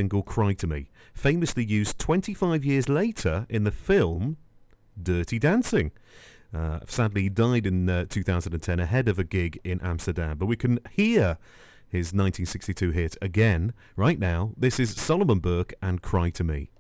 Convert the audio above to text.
single Cry to Me, famously used 25 years later in the film Dirty Dancing. Sadly, he died in 2010 ahead of a gig in Amsterdam, but we can hear his 1962 hit again right now. This is Solomon Burke and Cry to Me.